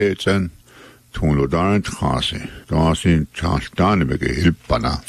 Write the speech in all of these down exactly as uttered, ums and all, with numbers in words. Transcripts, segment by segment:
Etsen, Tunlodan Trasi, Dasin Chanstanimege Hilpana.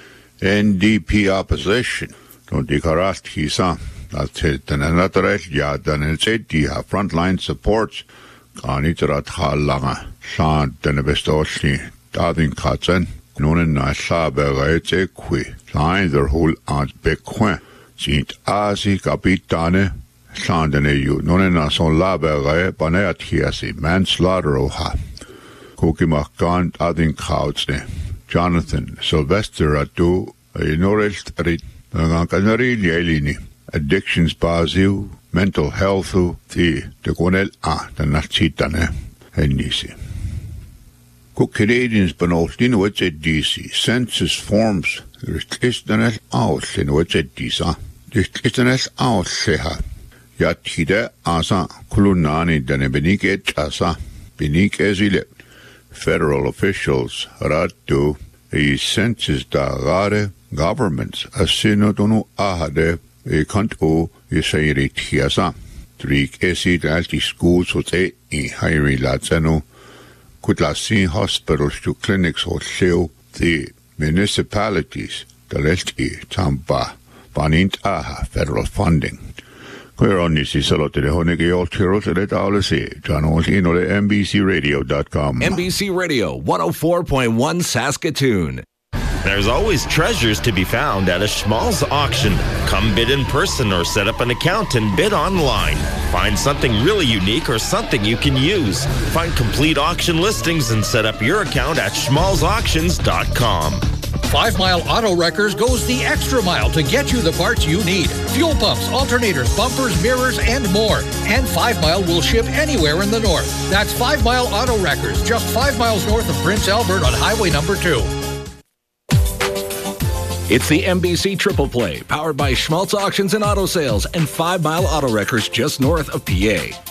N D P opposition, don't dikarast hisa, that's it, and another yard than it's it, diha frontline supports, Ganitrat Halaga, Shan, Denebestosli, Dadin Katzen, Nunen Nasabe, it's a qui, line their whole aunt Bequin, Sint Asi Capitane, Shan Deneyu, Nunen Nason Labe, Baneat Hiasi, manslaughter oha, Kukimakan, Dadin Kautsne. Jonathan Sylvester Atu, Norest Rit, Gankanari Yelini, Addictions Baziu, Mental Health, the Degonel A, the Nachitane, and Nisi. Cook Canadians Benoltin, what's at D C, census forms, Rististanel out, in what's at Disa, Rististanel out, Seha, Yatida Asa, Kulunani, Danebenik Asa, Benik Ezile. Federal officials ratu i census dagare governments asinodonu ahade i kanto i seiri tiasa. Trik esid alti schools hos e i hairi latsenu kutlasi hospitals to clinics hos leo the municipalities dalelti tamba banint aha federal funding. We're on this is a lot of the Honegi Altero to let all see. John Oltino at N B C radio dot com. N B C Radio one oh four point one Saskatoon. There's always treasures to be found at a Schmalz auction. Come bid in person or set up an account and bid online. Find something really unique or something you can use. Find complete auction listings and set up your account at schmalz auctions dot com. Five Mile Auto Wreckers goes the extra mile to get you the parts you need. Fuel pumps, alternators, bumpers, mirrors, and more. And Five Mile will ship anywhere in the north. That's Five Mile Auto Wreckers, just five miles north of Prince Albert on Highway number two. It's the N B C Triple Play, powered by Schmalz Auctions and Auto Sales and Five Mile Auto Wreckers just north of P A.